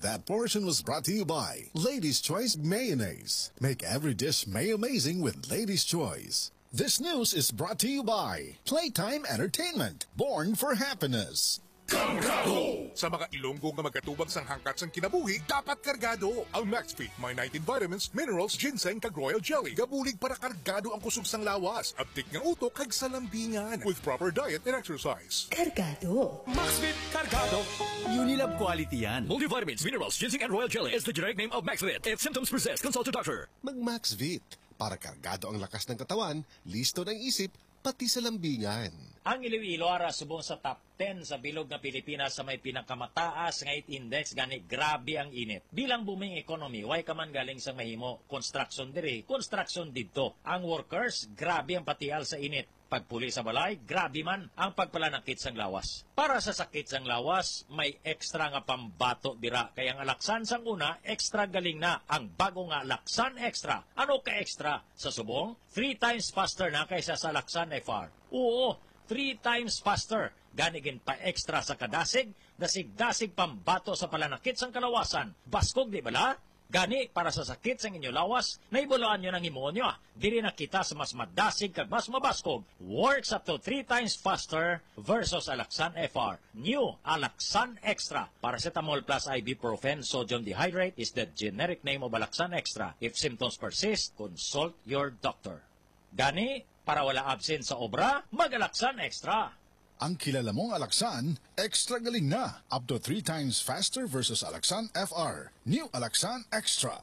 That portion was brought to you by Lady's Choice Mayonnaise. Make every dish may-amazing with Lady's Choice. This news is brought to you by Playtime Entertainment, born for happiness. Kargado! Sa mga Ilonggo nga magkatubang sang hangkat sang kinabuhi, dapat kargado. Ang MaxFit may 19 vitamins, minerals, ginseng, kag royal jelly. Gabulig para kargado ang kusog sang lawas. Abtik nga utok kag salambingan. With proper diet and exercise. Kargado. MaxFit Kargado. Unilab quality yan. Multivitamins, minerals, ginseng, and royal jelly is the generic name of MaxFit. If symptoms persist, consult your doctor. Mag-MaxVit. Para kargado ang lakas ng katawan, listo ng isip, pati sa lambingan. Ang Iloilo ara subong sa top 10 sa bilog na Pilipinas sa may pinakamataas nga index gani grabe ang init. Bilang booming economy, why ka man galing sa mahimo construction diri, construction didto. Ang workers, grabe ang patial sa init. Pagpuli sa balay, grabe man ang pagpalanakit sang lawas. Para sa sakit sang lawas, may extra nga pambato dira. Kaya ang Alaksan sang una, extra galing na. Ang bago nga Alaksan Extra. Ano ka extra? Sa subong, 3 times faster na kaysa sa Alaksan FR. Oo, 3 times faster. Ganigin pa extra sa kadasig, dasig-dasig pambato sa palanakit sang kalawasan. Baskog, di bala? Gani, para sa sakit sa inyo lawas, naibuloan nyo ng imunyo. Diri na kita sa mas madasig kag mas mabaskog. Works up to 3 times faster versus Alaksan FR. New Alaksan Extra. Paracetamol plus ibuprofen sodium dehydrate is the generic name of Alaksan Extra. If symptoms persist, consult your doctor. Gani, para wala absent sa obra, mag-Alaksan Extra. Ang kilala mong Alaksan, extra galing na. Up to 3 times faster versus Alaksan FR. New Alaksan Extra.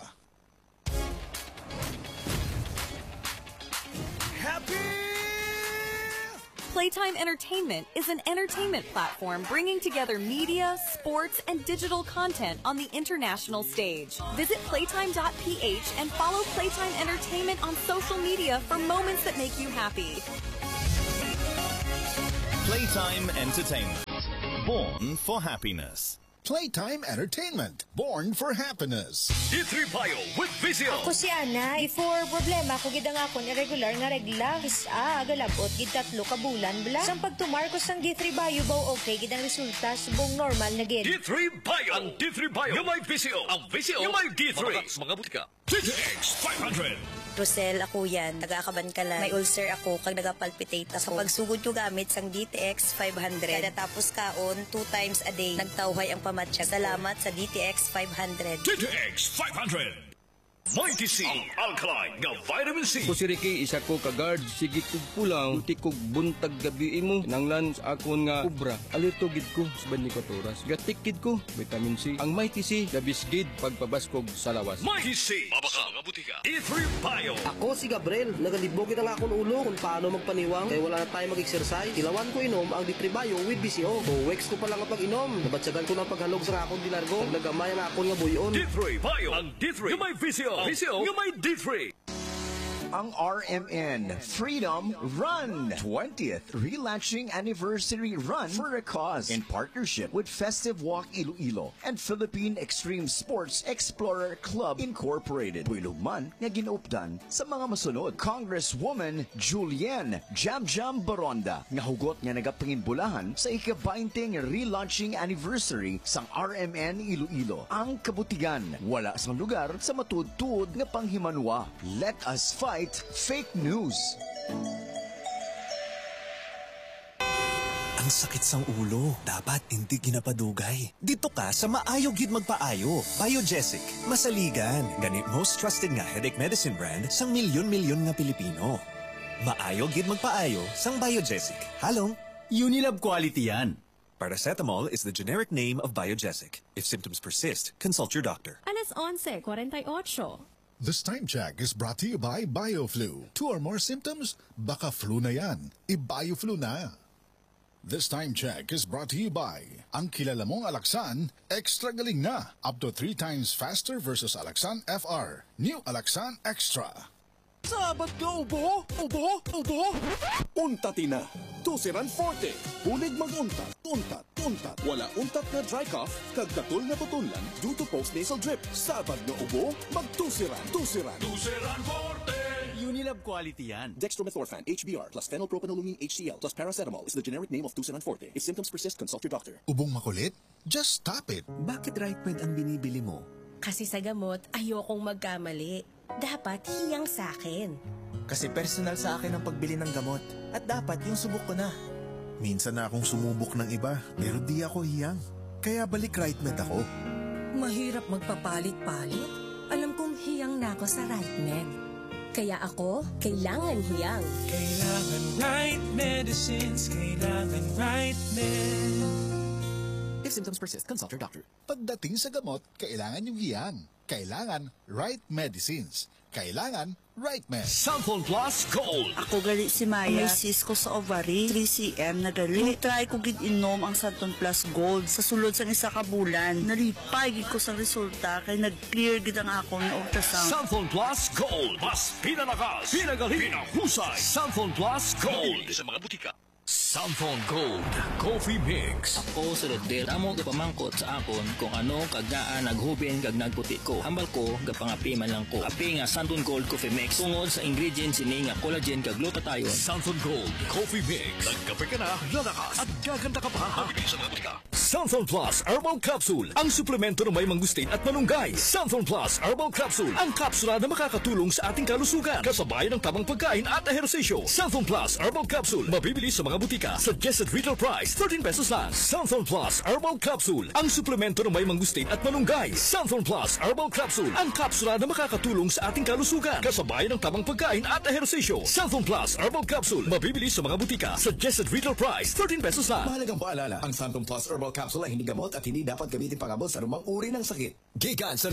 Happy! Playtime Entertainment is an entertainment platform bringing together media, sports, and digital content on the international stage. Visit playtime.ph and follow Playtime Entertainment on social media for moments that make you happy. Playtime Entertainment, born for happiness. Playtime Entertainment, born for happiness. D3 Bio with Vizio. Ako si Ana, before problema ko gid nga akon irregular nga regla. Isa, galabot gid 3 ka bulan bla. Sang pagtumar ko sang D3 Bio baw okay gid ang resulta subong normal na gid. D3 Bio. Ang D3 Bio. Yung may Vizio. Ang Vizio. Yung may D3. Mga butika. DTX 500. Rosel, ako yan. Nagakaban ka lang. May ulcer ako kag nagapalpitate ako. Sa pagsugod ko gamit sang DTX 500. Kada tapos kaon, 2 times a day. Nagtawhay ang pamatsyag. Salamat sa DTX 500. DTX 500. Mighty C, ang alkaline nga vitamin C. Ko si Ricky, isa ko ka-guard. Sige kog pulang, uti kog buntag gabi mo. Nanglan sa akon nga ubra. Alito gid ko sa 24 oras. Gatik gid ko, vitamin C. Ang Mighty C, labis gid pagpabaskog sa lawas. Mighty C, mabaka nga butika. D3 Bio. Ako si Gabriel. Nagalibog kita nga akong ulo kung paano magpaniwang. Kaya wala na tayo mag-exercise. Ilawan ko inom ang D3 Bio with BCO. So, weeks ko pa lang ang pag-inom. Nabatsagan ko ng paghalog sa akong dinargo. Nagamay na akong nga buyon. D3 Bio. Ang D3. Yung may VCO. VCO. Yung may D3. Ang RMN Freedom Run 20th Relaunching Anniversary Run for a Cause in partnership with Festive Walk Iloilo and Philippine Extreme Sports Explorer Club Incorporated. Puilugman nga ginupdan sa mga masunod. Congresswoman Julienne Jamjam Baronda nga hugot nga nagapanginbulahan sa ika-20 relaunching anniversary sang RMN Iloilo. Ang kabutigan, wala sang lugar sa matud-tuod nga panghimanwa. Let us fight fake news. Ang sakit sang ulo, dapat hindi ginapadugay. Dito ka sa maayo gid magpaayo. Biogesic, masaligan. Ganit most trusted nga headache medicine brand sang milyon-milyon nga Pilipino. Maayo gid magpaayo sang Biogesic. Halong Unilab quality yan. Paracetamol is the generic name of Biogesic. If symptoms persist, consult your doctor. Alas 11:48. This time check is brought to you by BioFlu. 2 or more symptoms? Baka flu na yan. I-BioFlu na. This time check is brought to you by ang kilala mong Alaksan, extra galing na. Up to 3 times faster versus Alaksan FR. New Alaksan Extra. Sabat ka ubo? Ubo? Ubo? Untatin na. Tusiran Forte. Bulig mag-untat. Untat. Untat. Wala untat na dry cough. Kagkatul na tutunlan due to post-nasal drip. Sabad na ubo, magtusiran. Tusiran. Tusiran Forte. Unilab quality yan. Dextromethorphan HBr plus phenylpropanolumine HCl plus paracetamol is the generic name of Tusinan Forte. If symptoms persist, consult your doctor. Ubong makulit? Just stop it. Bakit RightMed ang binibili mo? Kasi sa gamot, ayokong magkamali. Dapat hiyang sa akin. Kasi personal sa akin ang pagbili ng gamot. At dapat yung subok ko na. Minsan na akong sumubok ng iba, pero di ako hiyang. Kaya balik RightMed ako. Mahirap magpapalit-palit. Alam kong hiyang na ako sa RightMed. Kaya ako, kailangan hiyang. Kailangan right medicines, kailangan RightMed. If symptoms persist, consult your doctor. Pagdating sa gamot, kailangan yung hiyang. Kailangan right medicines. Kailangan RightMed. Santon Plus Gold. Ako gali si Maya. May cyst ko sa ovary, 3cm na gali. Try ko gid inom ang Santon Plus Gold sa sulod sang isa ka bulan. Nalipay gid ko sa resulta kay nag-clear gid ang akong ultrasound. Santon Plus Gold. Mas pinalakas, pinagaling, pinahusay. Santon Plus Gold. Sa mga butika. Santon Gold Coffee Mix. Ako sa Rodel, amo gapamangkot sa akon kung ano kagaan naghubin kag nagputi ko. Hambal ko gapangapi man lang ko. Api nga Santon Gold Coffee Mix tungod sa ingredients ini nga collagen kag glutathione. Santon Gold Coffee Mix. Nagkape ka na, lalakas at gaganda ka pa. Habibili sa mga butika. Santon Plus Herbal Capsule. Ang suplemento na may mangustin at malunggay. Santon Plus Herbal Capsule. Ang kapsula na makakatulong sa ating kalusugan. Kasabayan ng tamang pagkain at ehersisyo. Santon Plus Herbal Capsule. Mabibili sa mga butika. Suggested retail price, 13 pesos lang. Santon Plus Herbal Capsule. Ang suplemento na may mangustin at malunggay. Santon Plus Herbal Capsule. Ang kapsula na makakatulong sa ating kalusugan. Kasabayan ng tamang pagkain at ehersisyo. Santon Plus Herbal Capsule. Mabibili sa mga butika. Suggested retail price, 13 pesos lang. Mahalagang paalala, ang Santon Plus Herbal Capsule ay hindi gamot at hindi dapat gamitin pangabot sa anumang uri ng sakit. Gigan sa